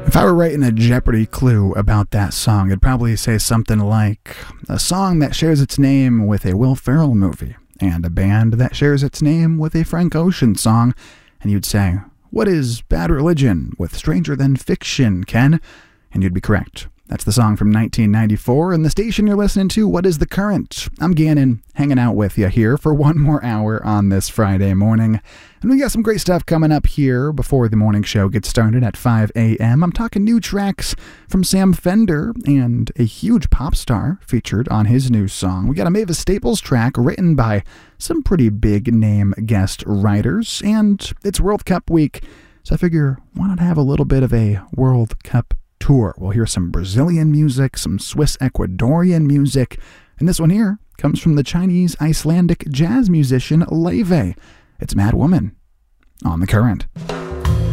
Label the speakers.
Speaker 1: If I were writing a Jeopardy clue about that song, it'd probably say something like, a song that shares its name with a Will Ferrell movie, and a band that shares its name with a Frank Ocean song, and you'd say, what is Bad Religion with Stranger Than Fiction, Ken? And you'd be correct. That's the song from 1994, and the station you're listening to, What is the Current? I'm Gannon, hanging out with you here for one more hour on this Friday morning. And we got some great stuff coming up here before the morning show gets started at 5 a.m. I'm talking new tracks from Sam Fender and a huge pop star featured on his new song. We got a Mavis Staples track written by some pretty big name guest writers, and it's World Cup week, so I figure why not have a little bit of a World Cup tour. We'll hear some Brazilian music, some Swiss Ecuadorian music, and this one here comes from the Chinese Icelandic jazz musician Laufey. It's Mad Woman on The Current.